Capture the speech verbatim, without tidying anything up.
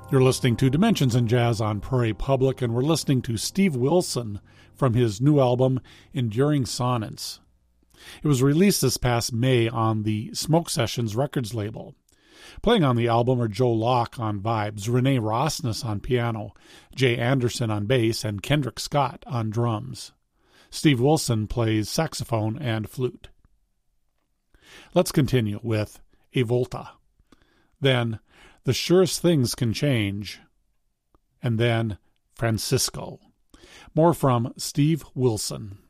You're listening to Dimensions in Jazz on Prairie Public, and we're listening to Steve Wilson from his new album, Enduring Sonnets. It was released this past May on the Smoke Sessions Records label. Playing on the album are Joe Locke on vibes, Renee Rossness on piano, Jay Anderson on bass, and Kendrick Scott on drums. Steve Wilson plays saxophone and flute. Let's continue with A Volta. Then The Surest Things Can Change. And then Francisco. More from Steve Wilson.